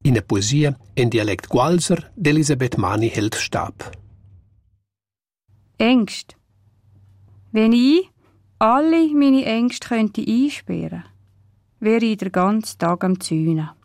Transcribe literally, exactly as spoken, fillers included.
in der Poesie in Dialekt Gualser d'Elisabeth Mani-Held-Stab. Ängste. Wenn ich alle meine Ängste könnte einsperren, wäre ich den ganzen Tag am Zäunen.